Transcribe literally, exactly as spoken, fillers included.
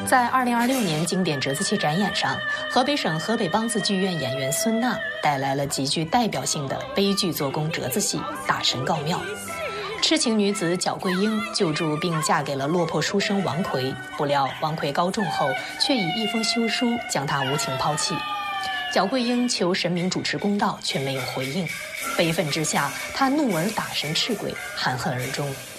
在二零二六年经典折子戏展演上，河北省河北梆子剧院演员孙娜带来了极具代表性的悲剧做工折子戏《大神告庙》。痴情女子皎桂英救助并嫁给了落魄书生王奎，不料王奎高中后却以一封休书将她无情抛弃。皎桂英求神明主持公道，却没有回应。悲愤之下，她怒而打神赤鬼，含恨而终。